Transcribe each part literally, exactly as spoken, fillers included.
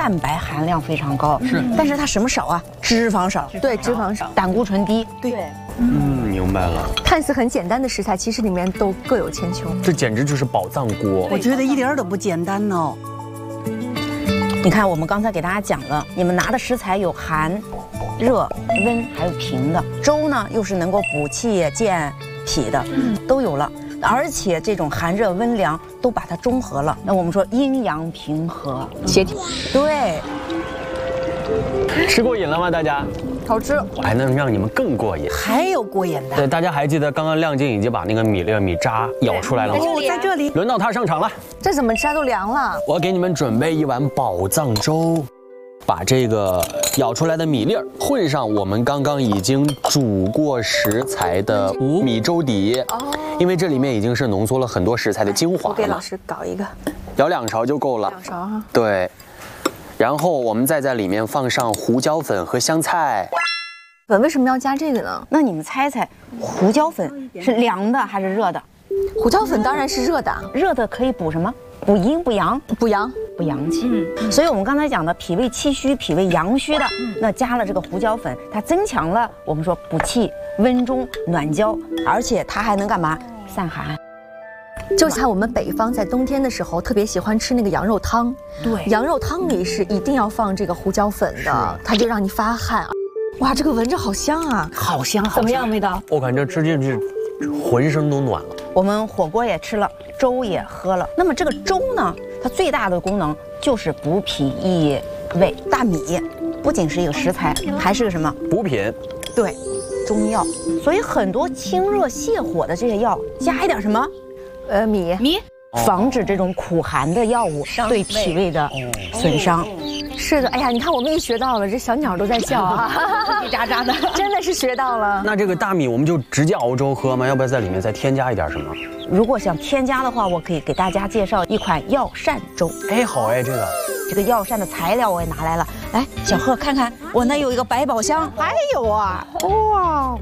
蛋白含量非常高， 是， 但是它什么少啊？脂肪少， 对，脂肪少， 胆固醇低， 对。 嗯，明白了。 看似很简单的食材，其实里面都各有千秋。 这简直就是宝藏锅。 我觉得一点都不简单哦。 你看，我们刚才给大家讲了，你们拿的食材有寒、热、温，还有平的。粥呢，又是能够补气健脾的，都有了。而且这种寒热温凉都把它中和了。那我们说阴阳平和， 协调。 对。 吃过瘾了吗？大家？ 好吃。 我还能让你们更过瘾。 还有过瘾的。 对，大家还记得刚刚亮静已经把那个米粒米渣舀出来了吗？ 哦，在这里。 轮到他上场了。 这怎么吃都凉了。 我给你们准备一碗宝藏粥，把这个舀出来的米粒儿混上我们刚刚已经煮过食材的米粥底。哦。因为这里面已经是浓缩了很多食材的精华了。 我给老师搞一个。 舀两勺就够了。 两勺哈。 对。然后我们再在里面放上胡椒粉和香菜。 粉为什么要加这个呢？ 那你们猜猜，胡椒粉是凉的还是热的？ 胡椒粉当然是热的， 热的可以补什么？补阴补阳， 补阳补阳气。嗯，所以我们刚才讲的脾胃气虚、脾胃阳虚的，那加了这个胡椒粉，它增强了我们说补气、温中、暖焦，而且它还能干嘛？散寒。 就像我们北方在冬天的时候特别喜欢吃那个羊肉汤， 对， 羊肉汤里是一定要放这个胡椒粉的，它就让你发汗。哇，这个闻着好香啊， 好香，好香。 怎么样味道？ 我感觉吃进去，浑身都暖了。 我们火锅也吃了，粥也喝了。那么这个粥呢，它最大的功能就是补脾益胃。大米不仅是一个食材，还是个什么补品？ 对，中药。所以很多清热泻火的这些药，加一点什么？ 呃，米米，防止这种苦寒的药物对脾胃的损伤。 是的，哎呀，你看我们也学到了，这小鸟都在叫啊， 叽喳喳的， 真的是学到了。 那这个大米我们就直接熬粥喝吗？要不要在里面再添加一点什么？ 如果想添加的话，我可以给大家介绍一款药膳粥。 哎，好哎，这个这个药膳的材料我也拿来了，来，小贺看看，我那有一个百宝箱，还有啊，哇，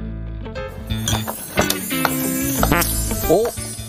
哦。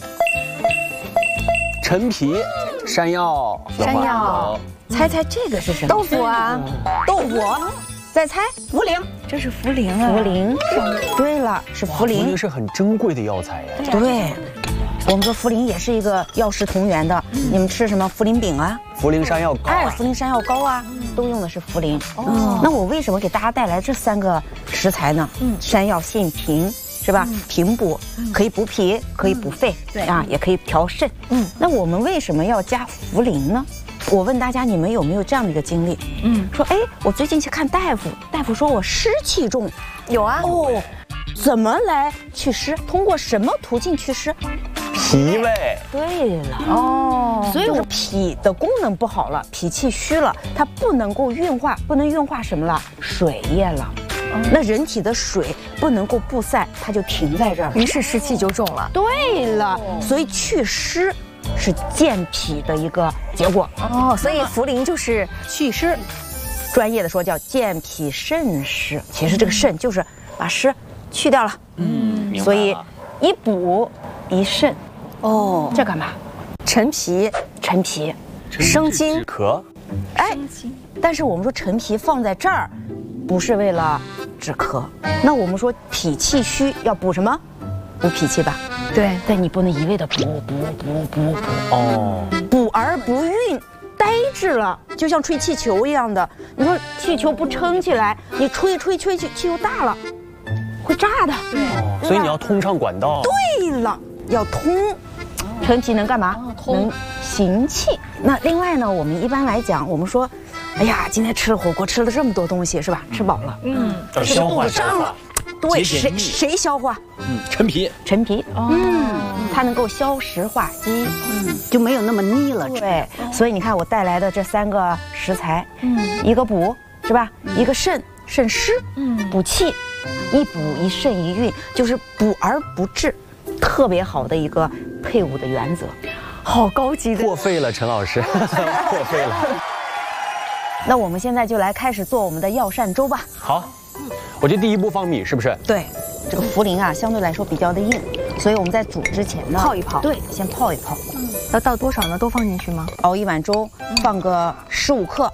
陈皮、山药、 山药， 猜猜这个是什么？ 豆腐啊， 豆腐。再猜茯苓， 这是茯苓啊。 茯苓，对了，是茯苓。 茯苓是很珍贵的药材呀。 对，我们说茯苓也是一个药食同源的。你们吃什么茯苓饼啊？ 茯苓山药糕。 哎，茯苓山药糕啊，都用的是茯苓。哦。那我为什么给大家带来这三个食材呢？嗯，山药性平。是吧？平补可以补脾，可以补肺，对啊，也可以调肾。嗯，那我们为什么要加茯苓呢？我问大家，你们有没有这样的一个经历？嗯，说哎，我最近去看大夫，大夫说我湿气重。 有啊。 哦，怎么来祛湿？通过什么途径祛湿？ 脾胃。 对了，哦，所以我脾的功能不好了，脾气虚了，它不能够运化，不能运化什么了？水液了。那人体的水不能够布散，它就停在这儿， 于是湿气就重了。 对了，所以祛湿是健脾的一个结果。 哦，所以茯苓就是祛湿，专业的说叫健脾渗湿。其实这个肾就是把湿去掉了。嗯，所以一补一肾。哦，这干嘛？ 陈皮， 陈皮， 生津止咳。 哎，但是我们说陈皮放在这儿。不是为了止咳，那我们说脾气虚要补什么？补脾气吧。 对， 但你不能一味的补补补补补哦，补而不运，呆滞了，就像吹气球一样的。你说气球不撑起来，你吹吹吹气气球大了，会炸的。 对，哦、所以你要通畅管道。 对了，要通。陈皮能干嘛？能行气。那另外呢，我们一般来讲，我们说。哎呀，今天吃了火锅，吃了这么多东西，是吧？吃饱了，嗯， 要消化胀了。对，谁谁消化？ 嗯，陈皮， 陈皮，嗯，它能够消食化积， 嗯，就没有那么腻了。 对，所以你看我带来的这三个食材，嗯，一个补是吧？一个肾，肾湿，嗯，补气，一补一肾一运，就是补而不滞，特别好的一个配伍的原则。 好高级的， 破费了，陈老师，破费了。 那我们现在就来开始做我们的药膳粥吧。 好，我觉得第一步放米是不是？ 对，这个茯苓啊相对来说比较的硬，所以我们在煮之前呢泡一泡。 对，先泡一泡。 嗯，要倒多少呢？都放进去吗？ 熬一碗粥，放个十五克